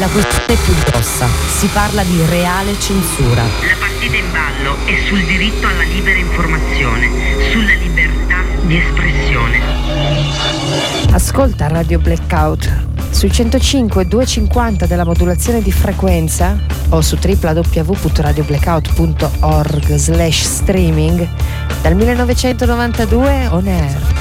La questione è più grossa, si parla di reale censura. La partita in ballo è sul diritto alla libera informazione, sulla libertà di espressione. Ascolta Radio Blackout sui 105 250 della modulazione di frequenza o su www.radioblackout.org/streaming dal 1992 on air.